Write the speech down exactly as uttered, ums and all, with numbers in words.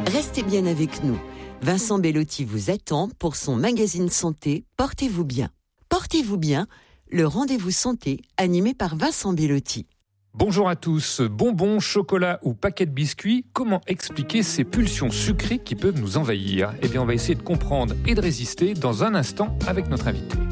Restez bien avec nous. Vincent Bellotti vous attend pour son magazine santé Portez-vous bien. Portez-vous bien, le rendez-vous santé animé par Vincent Bellotti. Bonjour à tous. Bonbons, chocolat ou paquets de biscuits, comment expliquer ces pulsions sucrées qui peuvent nous envahir ? Eh bien, on va essayer de comprendre et de résister dans un instant avec notre invité.